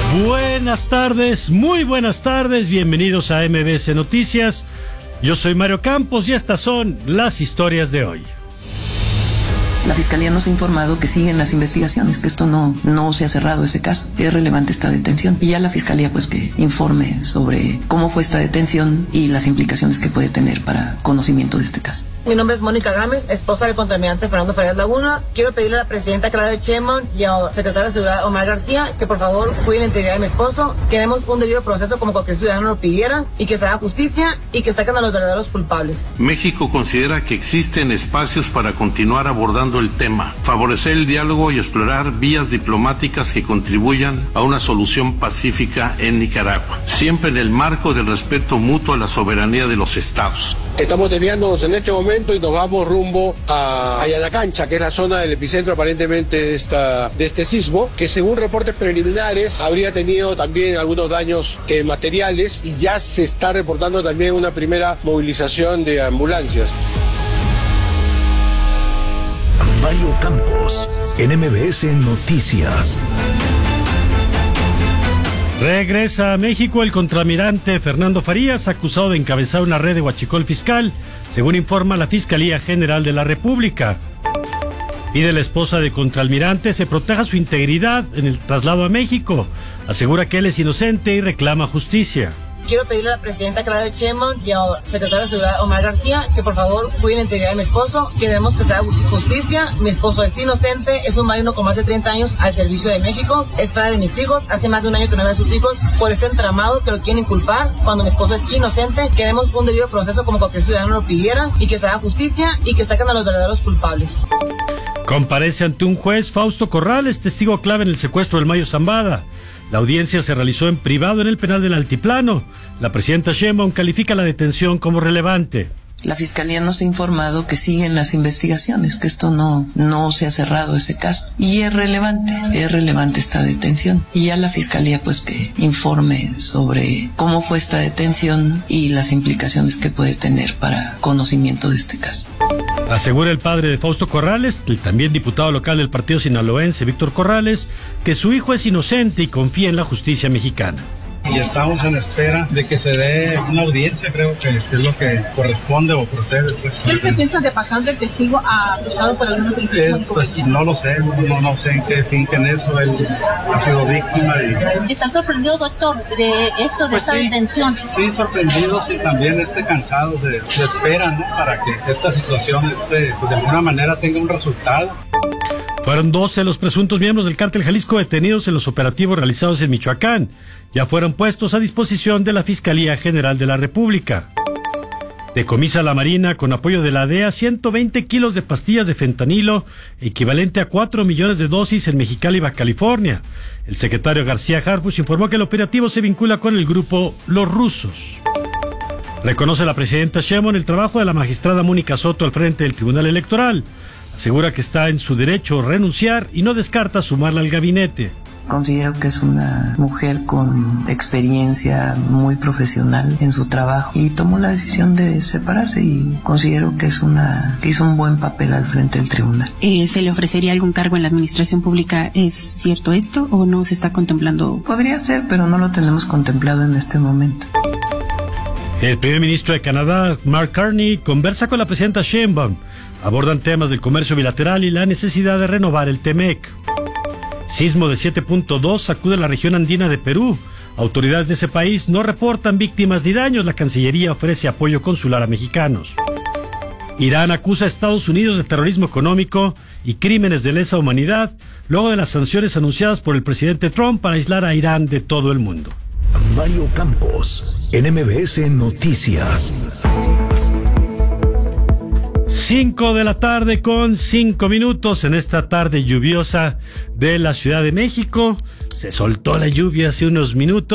Buenas tardes, muy buenas tardes, bienvenidos a MBS Noticias. Yo soy Mario Campos y estas son las historias de hoy. La Fiscalía nos ha informado que siguen las investigaciones, que esto no se ha cerrado ese caso. Es relevante esta detención. Y ya la Fiscalía pues que informe sobre cómo fue esta detención y las implicaciones que puede tener para conocimiento de este caso. Mi nombre es Mónica Gámez, esposa del contraalmirante Fernando Farías Laguna. Quiero pedirle a la presidenta Claudia Sheinbaum y al secretario de Seguridad Omar García que por favor cuiden la integridad de mi esposo. Queremos un debido proceso como cualquier ciudadano lo pidiera y que se haga justicia y que saquen a los verdaderos culpables. México considera que existen espacios para continuar abordando el tema, favorecer el diálogo y explorar vías diplomáticas que contribuyan a una solución pacífica en Nicaragua, siempre en el marco del respeto mutuo a la soberanía de los estados. Estamos desviándonos en este momento y nos vamos rumbo a Yanacancha, que es la zona del epicentro aparentemente de este sismo, que según reportes preliminares habría tenido también algunos daños materiales y ya se está reportando también una primera movilización de ambulancias. Mario Campos, en MBS Noticias. Regresa a México el contraalmirante Fernando Farías, acusado de encabezar una red de huachicol fiscal, según informa la Fiscalía General de la República. Pide la esposa de contraalmirante se proteja su integridad en el traslado a México. Asegura que él es inocente y reclama justicia. Quiero pedirle a la presidenta Claudia Sheinbaum y al secretario de Seguridad Omar García que por favor cuiden la integridad de mi esposo. Queremos que se haga justicia. Mi esposo es inocente, es un marino con más de 30 años al servicio de México, es padre de mis hijos, hace más de un año que no ve a sus hijos por este entramado que lo quieren inculpar cuando mi esposo es inocente. Queremos un debido proceso como cualquier ciudadano lo pidiera y que se haga justicia y que saquen a los verdaderos culpables. Comparece ante un juez Fausto Corrales, testigo clave en el secuestro del Mayo Zambada. La audiencia se realizó en privado en el penal del Altiplano. La presidenta Sheinbaum califica la detención como relevante. La Fiscalía nos ha informado que siguen las investigaciones, que esto no se ha cerrado ese caso. Y es relevante esta detención. Y ya la Fiscalía pues que informe sobre cómo fue esta detención y las implicaciones que puede tener para conocimiento de este caso. Asegura el padre de Fausto Corrales, el también diputado local del partido sinaloense Víctor Corrales, que su hijo es inocente y confía en la justicia mexicana. Y estamos en espera de que se dé una audiencia, creo que es lo que corresponde o procede. Pues. ¿Qué es lo que piensas de pasar de testigo a acusado por algunos delitos? Pues no lo sé, no sé en qué finquen eso, él ha sido víctima. ¿Estás sorprendido, doctor, de esto, de esta detención? Sí, sorprendido, sí, también cansado de espera, ¿no? Para que esta situación pues de alguna manera tenga un resultado. Fueron 12 los presuntos miembros del Cártel Jalisco detenidos en los operativos realizados en Michoacán. Ya fueron puestos a disposición de la Fiscalía General de la República. Decomisa la Marina, con apoyo de la DEA, 120 kilos de pastillas de fentanilo, equivalente a 4 millones de dosis en Mexicali, Baja California. El secretario García Harfuch informó que el operativo se vincula con el grupo Los Rusos. Reconoce la presidenta Sheinbaum el trabajo de la magistrada Mónica Soto al frente del Tribunal Electoral. Asegura que está en su derecho renunciar y no descarta sumarla al gabinete. Considero que es una mujer con experiencia muy profesional en su trabajo y tomó la decisión de separarse y considero que hizo un buen papel al frente del tribunal. ¿Se le ofrecería algún cargo en la administración pública? ¿Es cierto esto o no se está contemplando? Podría ser, pero no lo tenemos contemplado en este momento. El primer ministro de Canadá, Mark Carney, conversa con la presidenta Sheinbaum. Abordan temas del comercio bilateral y la necesidad de renovar el TEMEC. Sismo de 7.2 sacude la región andina de Perú. Autoridades de ese país no reportan víctimas ni daños. La Cancillería ofrece apoyo consular a mexicanos. Irán acusa a Estados Unidos de terrorismo económico y crímenes de lesa humanidad, luego de las sanciones anunciadas por el presidente Trump para aislar a Irán de todo el mundo. Mario Campos, en MBS Noticias. 5 de la tarde con 5 minutos en esta tarde lluviosa de la Ciudad de México. Se soltó la lluvia hace unos minutos.